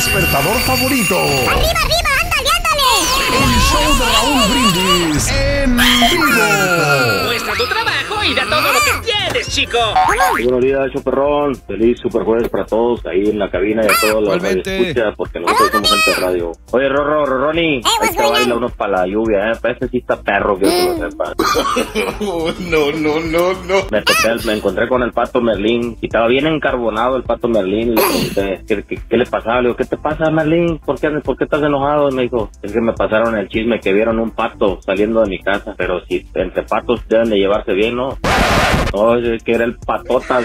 despertador favorito. ¡Arriba, arriba! ¡Ándale, ándale! El show de Raúl Brindis en vivo. Muestra tu trabajo y da todo lo que tienes, chico. Buenos días, show perrón. Feliz super jueves para todos ahí en la cabina y a todos los que escuchan, porque nosotros somos gente de radio. Oye, Ronnie, ahí te baila unos para la lluvia, Parece que está perro, que yo lo sepa. No. Me encontré con el Pato Merlín y estaba bien encarbonado el Pato Merlín. Le pregunté, ¿qué le pasaba? Le digo, ¿qué te pasa, Merlín? ¿Por qué estás enojado? Y me dijo, es que me pasaron el chisme que vieron un pato saliendo de mi casa, pero si entre patos deben de llevarse bien, ¿no? No, es que era el patotas.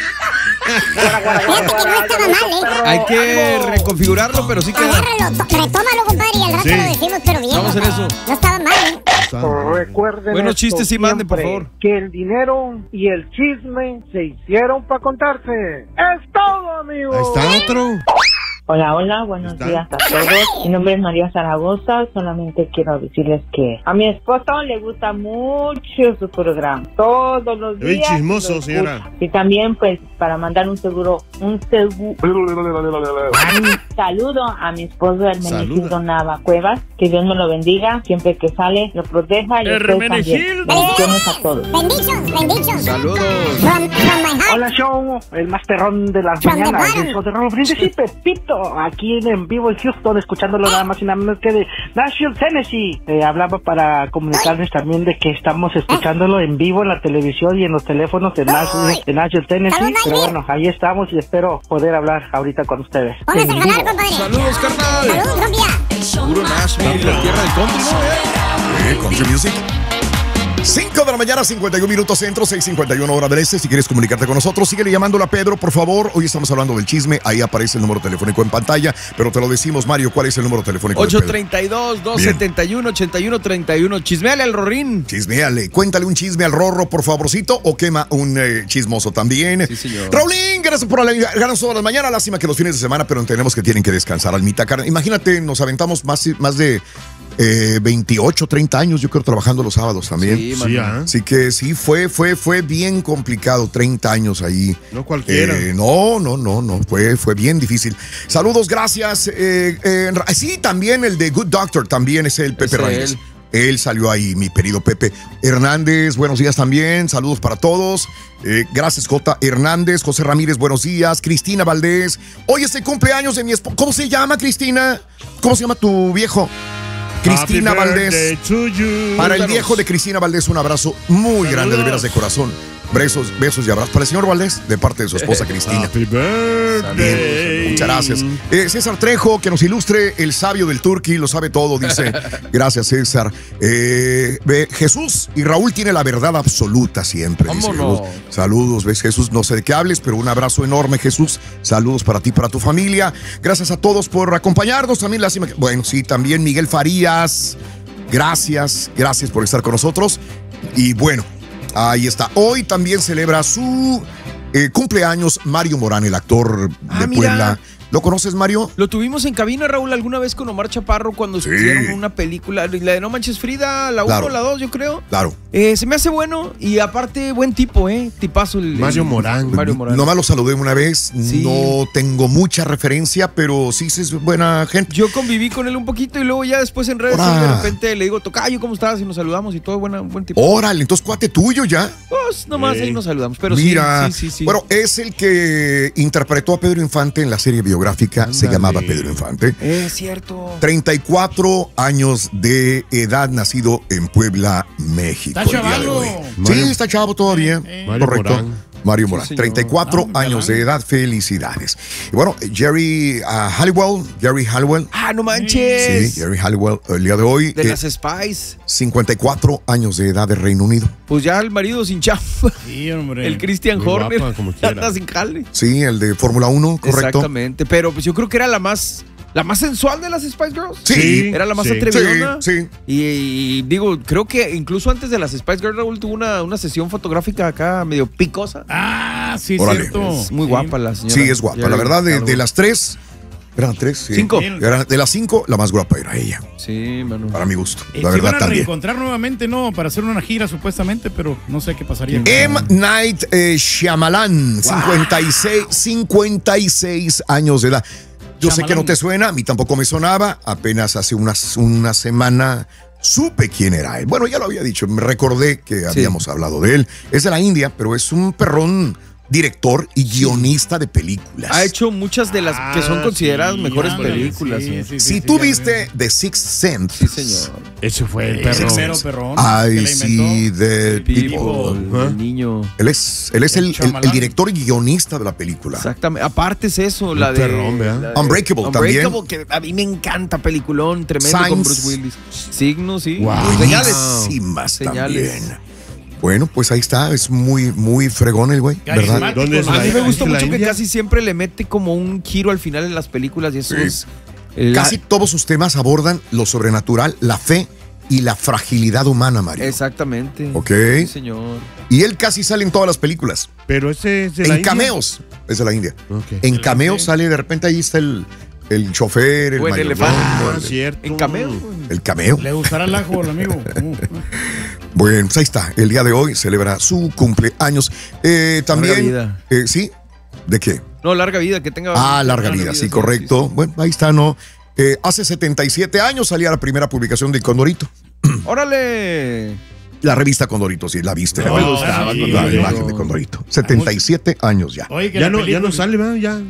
Hay que reconfigurarlo, pero sí que... Retómalo, compadre, y al rato lo decimos, pero bien. Vamos a hacer eso. No estaba mal, Recuerden buenos chistes, sí, manden, por favor. Que el dinero y el chisme se hicieron para contarse. ¡Es todo, amigos! Ahí está otro. Hola, buenos días a todos. Mi nombre es María Zaragoza. Solamente quiero decirles que a mi esposo le gusta mucho su programa. Todos los días. Muy chismoso, señora. Y también, pues, para mandar un saludo a mi esposo Hermenegildo Nava Cuevas. Que Dios me lo bendiga. Siempre que sale, lo proteja. Y ustedes también. Bendiciones a todos. Bendiciones. Saludos. Hola, show. El más perrón de las mañanas. El show de Raúl Brindis y Pepito. Aquí en vivo en Houston, escuchándolo nada más y nada menos que de Nashville, Tennessee. Hablaba para comunicarles también de que estamos escuchándolo en vivo en la televisión y en los teléfonos de Nashville, Tennessee. Pero bueno, ahí estamos y espero poder hablar ahorita con ustedes. Saludos, carnal. Saludos, Rompia. Puro Nashville, la tierra del country, ¿no? Country Music. 5 de la mañana, 51 minutos centro, 6:51 hora del este. Si quieres comunicarte con nosotros, síguele llamándola a Pedro, por favor. Hoy estamos hablando del chisme. Ahí aparece el número telefónico en pantalla. Pero te lo decimos, Mario, ¿cuál es el número telefónico? 832-271-8131. Chismeale al Rorín. Chismeale. Cuéntale un chisme al Rorro, por favorcito, o quema un chismoso también. Sí, señor. Raulín, gracias por ganas todas las mañanas. Lástima que los fines de semana, pero entendemos que tienen que descansar. Almita, imagínate, nos aventamos más de 28, 30 años, yo creo, trabajando los sábados también. Sí, así que sí, fue bien complicado, 30 años ahí. No cualquiera. No, fue bien difícil. Saludos, gracias. Sí, también el de Good Doctor, también es el Pepe Ramírez. Él salió ahí, mi querido Pepe Hernández. Buenos días también. Saludos para todos. Gracias, J. Hernández. José Ramírez, buenos días. Cristina Valdés. Hoy es el cumpleaños de mi esposa. ¿Cómo se llama, Cristina? ¿Cómo se llama tu viejo? Cristina Valdés. Para el viejo de Cristina Valdés, un abrazo muy grande, de veras, de corazón. Besos y abrazos para el señor Valdés, de parte de su esposa Cristina. Happy birthday. Muchas gracias. César Trejo, que nos ilustre, el sabio del Turqui, lo sabe todo, dice. Gracias, César. Jesús y Raúl tiene la verdad absoluta siempre. Dice, no? Saludos, ves, Jesús, no sé de qué hables, pero un abrazo enorme, Jesús. Saludos para ti, para tu familia. Gracias a todos por acompañarnos. También bueno, sí, también Miguel Farías. Gracias por estar con nosotros. Y bueno, ahí está. Hoy también celebra su cumpleaños Mario Morán, el actor de Puebla. ¿Lo conoces, Mario? Lo tuvimos en cabina, Raúl, alguna vez con Omar Chaparro cuando hicieron una película, la de No Manches Frida, la 1 o la 2, yo creo. Claro. Se me hace bueno y aparte buen tipo, tipazo. Mario Morán. Nomás lo saludé una vez, no tengo mucha referencia, pero sí es buena gente. Yo conviví con él un poquito y luego ya después en redes de repente le digo, tocayo, ¿cómo estás? Y nos saludamos y todo, buen tipo. Órale, entonces cuate tuyo ya. Pues nomás ahí nos saludamos, pero mira, sí. Bueno, es el que interpretó a Pedro Infante en la serie biográfica. Se llamaba Pedro Infante. Es cierto. 34 años de edad, nacido en Puebla, México. Está chavalo. Sí, está chavo todavía. Correcto. Mario Morán, sí, 34 años de edad, felicidades. Y bueno, Jerry Halliwell. ¡Ah, no manches! Sí, Jerry Halliwell, el día de hoy. De las Spice. 54 años de edad de Reino Unido. Pues ya el marido sin chamba. Sí, hombre. El Christian Horner. Ya está sin jale. Sí, el de Fórmula 1, correcto. Exactamente, pero pues yo creo que era la más sensual de las Spice Girls. Sí. Era la más atrevidona. Sí. Y digo, creo que incluso antes de las Spice Girls, Raúl tuvo una sesión fotográfica acá medio picosa. Ah, sí, Órale. cierto. Es muy guapa la señora. Sí, es guapa. La verdad, de las tres, eran tres. Sí. 5. De las 5, la más guapa era ella. Sí, mano. Para mi gusto. La Se verdad van a también. reencontrar nuevamente, ¿no? Para hacer una gira supuestamente, pero no sé qué pasaría. M. Night Shyamalan, 56 años de edad. Yo sé que no te suena, a mí tampoco me sonaba. Apenas hace una semana supe quién era él. Bueno, ya lo había dicho, me recordé que habíamos hablado de él. Es de la India, pero es un perrón director y guionista de películas. Ha hecho muchas de las que son consideradas mejores películas. Si tú viste The Sixth Sense. Sí, señor. Ese fue el perrón. I see the people. El niño. Él es el director y guionista de la película. Exactamente. Aparte es eso, la de Unbreakable también. Unbreakable, que a mí me encanta, peliculón, tremendo Signs. con Bruce Willis. Signos, sí. Wow. Buenísimas también. Bueno, pues ahí está, es muy, muy fregón el güey, ¿verdad? A mí me gusta mucho que casi siempre le mete como un giro al final en las películas y eso es... Casi todos sus temas abordan lo sobrenatural, la fe y la fragilidad humana, Mario. Exactamente. Ok. Sí, señor. Y él casi sale en todas las películas. Pero ese es de la En India. cameos, es de la India. Okay. En cameos sale, de repente ahí está el chofer, el Buen mayordomo, cierto. En cameo. el cameo. Le gustará el ajo al amigo. Bueno, pues ahí está. El día de hoy celebra su cumpleaños. También. Larga ¿Sí? ¿De qué? No, larga vida, que tenga... Larga vida, sí, correcto. Sí. Bueno, ahí está, ¿no? Hace 77 años salía la primera publicación del Condorito. ¡Órale! La revista Condorito, sí, la viste. No, me gustaba la Condorito. imagen de Condorito. 77 años ya. Oye, que Ya la no sale, ¿verdad? Ya.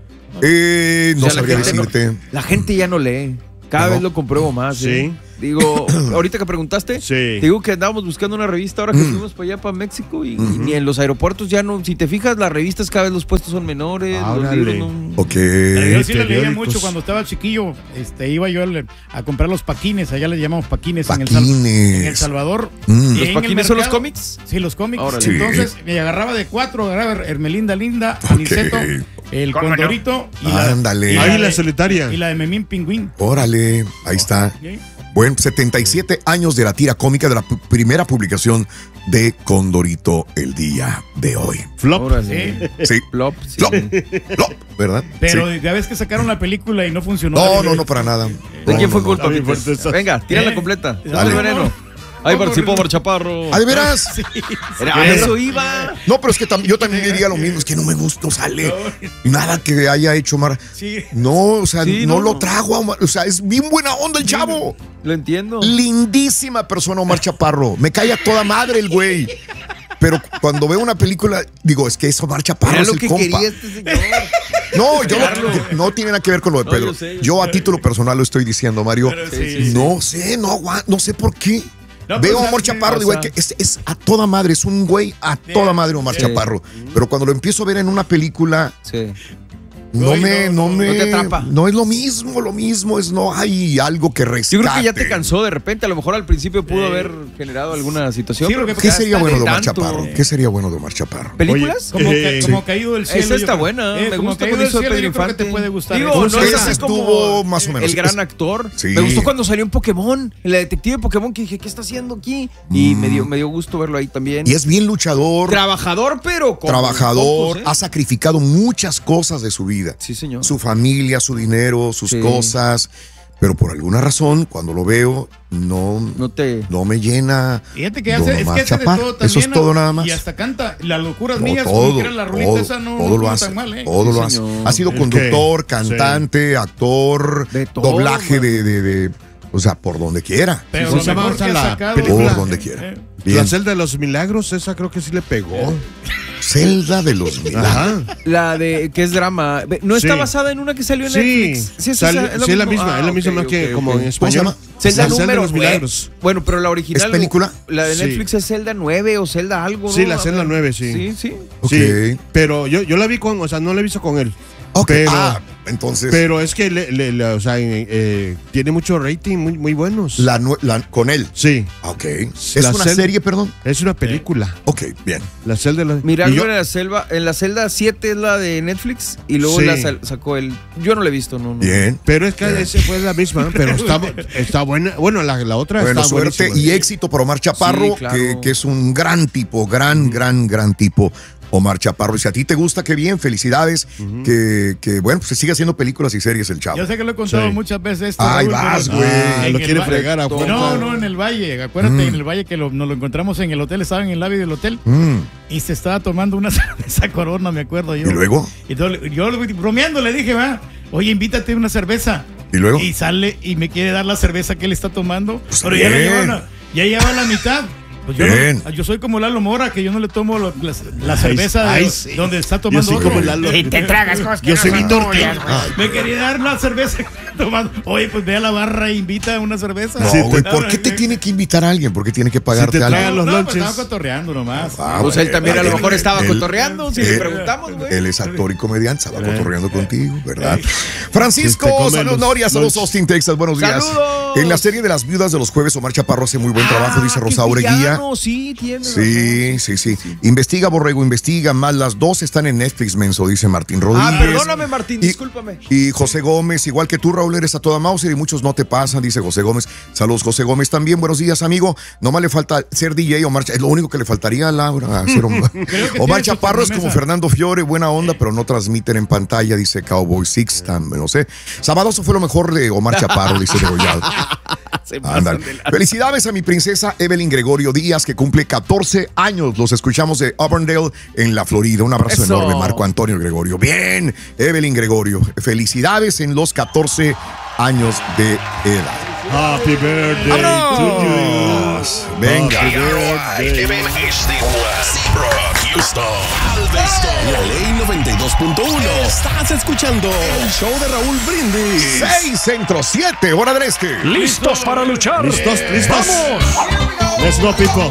No O sea, sabría la gente decirte. La gente ya no lee. Cada vez lo compruebo más. Sí. Digo, ahorita que preguntaste, te digo que andábamos buscando una revista ahora que fuimos para allá, para México, y ni en los aeropuertos ya no. Si te fijas, las revistas cada vez los puestos son menores. Los libros no... Ok. Yo sí la leía mucho cuando estaba chiquillo. Iba yo a comprar los paquines, allá les llamamos paquines. En El Salvador. ¿Los paquines son los cómics? Sí, los cómics. Órale. Sí. Entonces me agarraba de 4, agarraba Hermelinda Linda, Aniceto, el Condorito y Águila Solitaria. Y la de Memín Pingüín. Órale, ahí está. Bueno, 77 años de la tira cómica de la primera publicación de Condorito el día de hoy. Flop. Órale. Sí. Flop, sí. Flop, ¿verdad? Pero Sí. ya ves que sacaron la película y no funcionó. No, para nada. ¿De quién fue No, culpa? Está bien fuerte eso. Venga, tírala completa. Dale. Veneno. Ahí participó Omar Chaparro. ¿Ah, de veras? A eso iba. No, pero es que yo también diría lo mismo. Es que no me gusta, no sale nada que haya hecho Omar. Sí. No, o sea, Sí, no no. lo trago a Omar. O sea, es bien buena onda el chavo. Lo entiendo. Lindísima persona Omar Chaparro. Me cae a toda madre el güey. Pero cuando veo una película, digo, es que es Omar Chaparro, Era es lo el que compa. quería este señor. No, Claro. no tiene nada que ver con lo de No, Pedro. yo sé, Yo a título personal lo estoy diciendo, Mario. Sí. No sé, no sé por qué. No, Veo pues, a Omar Chaparro, digo, que es a toda madre, es un güey a toda madre Omar Chaparro. Pero cuando lo empiezo a ver en una película, Sí. no te atrapa. No es lo mismo, no hay algo que rescate. Yo creo que ya te cansó de repente. A lo mejor al principio pudo haber generado alguna situación. Sí, pero porque pues ¿Qué ya sería está bueno de de Omar tanto. Chaparro? ¿Qué sería bueno de Omar Chaparro? ¿Películas? Como caído del cielo. Esa está yo creo. buena. Me como gusta caído cuando del hizo cielo, Pedro yo creo que Infante. te puede gustar. Digo, eso. no es Ese así estuvo como más o menos. el gran actor. Sí. Me gustó cuando salió en Pokémon, en la detective de Pokémon, que dije, ¿qué está haciendo aquí? Y me dio gusto verlo ahí también. Y es bien luchador, Trabajador, pero con trabajador, pocos, ¿eh? ha sacrificado muchas cosas de su vida. Sí, señor. Su familia, su dinero, sus Sí. cosas. Pero por alguna razón, cuando lo veo, no me llena. Fíjate que Don hace, es Omar que hace de Chaparro. todo también. Eso es todo nada más. Y hasta canta Las Locuras No, Mías, todo, como que era la rolita esa, no todo lo estuvo hace, tan mal, ¿eh? todo Sí, lo hace. señor. Ha sido conductor, cantante, actor, De todo, doblaje man. de o sea, por donde quiera. Pero Sí, lo se llama, mejor o sea, que ha la sacado- película. Por donde quiera. La Bien. celda de los milagros, esa creo que sí le pegó. Celda de los milagros. Ajá. La de que es drama. ¿No está Sí. basada en una que salió en Sí, Netflix? sí, es es la misma, Ah, es la misma ok, más que ok, como ok. en ¿Cómo se español. llama? Zelda La celda de número los milagros. Bueno, pero la original. ¿Es película? La de Sí. Netflix es Zelda 9 o Zelda algo, ¿no? Sí, la celda 9, sí. Sí, sí. Ok. Sí, pero yo la vi con, o sea, no la he visto con él. Ok. Pero, Entonces. pero es que o sea, tiene mucho rating muy buenos. Con él. Sí. Ok. ¿Es La una celda- serie, perdón? Es una película. Ok, bien. La celda de los Milagro y yo- en la selva. En la celda 7 es la de Netflix y luego Sí. sacó el. Yo no la he visto, no. Bien. Pero es que ese fue la misma, pero está buena. Bueno, la otra Bueno, está suerte buenísima. y éxito para Omar Chaparro, Sí, claro. que es un gran tipo, gran tipo. Omar Chaparro. Y si a ti te gusta, qué bien, felicidades. Que bueno, pues se sigue haciendo películas y series el chavo. Yo sé que lo he contado Sí. muchas veces. Ahí Raúl, vas, pero- güey. en Lo el quiere va- fregar a fuerza. No, en el Valle. Acuérdate, en el Valle que nos lo encontramos en el hotel, estaban en el lobby del hotel y se estaba tomando una cerveza Corona, me acuerdo yo. ¿Y luego? Y yo bromeando le dije, va, oye, invítate una cerveza. ¿Y luego? Y sale y me quiere dar la cerveza que él está tomando. Pues pero ya lleva la mitad. Pues yo soy como Lalo Mora, que yo no le tomo la cerveza donde está tomando. Yo soy como Lalo. Y te tragas cosas que yo no soy son Víctor. tuyas, Me quería dar la cerveza que está tomando. Oye, pues ve a la barra e invita una cerveza. No, güey, ¿por qué te tiene que invitar a alguien? ¿Por qué tiene que pagarte algo? No, pues estaba cotorreando nomás. Pues él también a lo mejor estaba cotorreando, si le preguntamos, güey. Él es actor y comediante, estaba cotorreando contigo, ¿verdad? Francisco, saludos Noria, saludos Austin, Texas, buenos días. ¡Saludos! En la serie de las viudas de los jueves, Omar Chaparro hace muy buen trabajo, dice Rosaura Guía. Sí, tiene Sí. Investiga, Borrego, investiga. Más las dos están en Netflix, menso, dice Martín Rodríguez. Perdóname, Martín, discúlpame. Y José Gómez, igual que tú, Raúl, eres a toda Mauser y muchos no te pasan, dice José Gómez. Saludos, José Gómez, también. Buenos días, amigo. Nomás le falta ser DJ Omar. Es lo único que le faltaría a Laura. Omar Chaparro es como Fernando Fiore, buena onda, pero no transmiten en pantalla, dice Cowboy Six, no sé. Sabadoso fue lo mejor de Omar Chaparro, dice Degollado. Felicidades a mi princesa Evelyn Gregorio Díaz, que cumple 14 años. Los escuchamos de Auburndale, en la Florida. Un abrazo enorme, Marco Antonio Gregorio. Bien, Evelyn Gregorio. Felicidades en los 14 años de edad. Happy birthday to you. Venga. Houston, Galveston, la ley 92.1. Estás escuchando el show de Raúl Brindis. 6 centro, 7 hora del este. ¿Listos para luchar? ¿Listos? ¡Vamos! Let's go, people.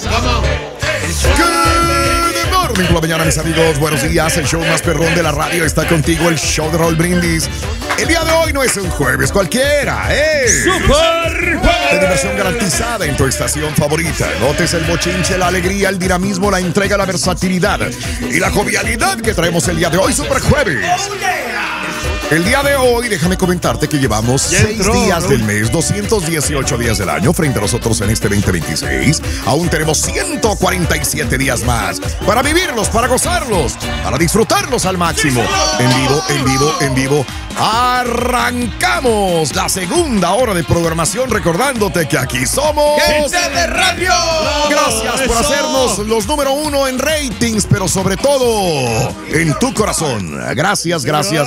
Good morning por la mañana, mis amigos. Buenos días. El show más perrón de la radio está contigo, el show de Raúl Brindis. El día de hoy no es un jueves cualquiera, ¡Super de diversión garantizada en tu estación favorita. Notes el bochinche, la alegría, el dinamismo, la entrega, la versatilidad y la jovialidad que traemos el día de hoy, Super Jueves. El día de hoy, déjame comentarte que llevamos 6 días del mes, 218 días del año frente a nosotros en este 2026. Aún tenemos 147 días más para vivirlos, para gozarlos, para disfrutarlos al máximo. En vivo. Arrancamos la segunda hora de programación, recordándote que aquí somos ¡Gente de Radio! Gracias por hacernos los número 1 en ratings, pero sobre todo en tu corazón. Gracias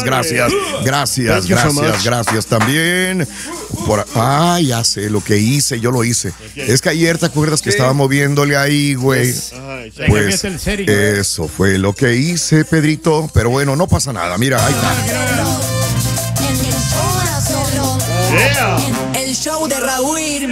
también. Ya sé lo que hice, yo lo hice. Es que ayer te acuerdas que estaba moviéndole ahí, güey. Pues eso fue lo que hice, Pedrito. Pero bueno, no pasa nada. Mira, ahí está. El show de Raúl